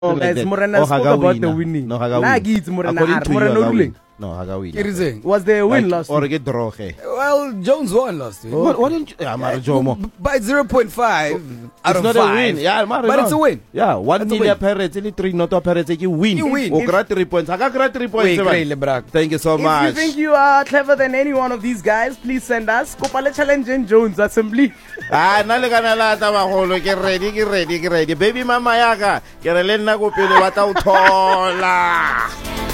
As Morena spoke about the winning. No, Nah, it's Morena. Morena ruling. No, Hagawin. It is saying. Was there a win last Or week? get draw. Well, Jones won last week. What didn't you? Mara Jomo. By 0.5 out It's of not 5. a win. Yeah, Mara, But it's a win. Yeah, 1 It's a million win. parrots, any 3 not a parrots, you win. You win. Oh, grab 3 points. I got 3 points. Wait, man. great, Lebrak. Thank you so If you much. think you are clever than any one of these guys, please send us Kopale Challenge and Jones Assembly. Nale kana la ta bagolo ke ready. Baby mama yaka, ke re le nna go pele wa ta o thola.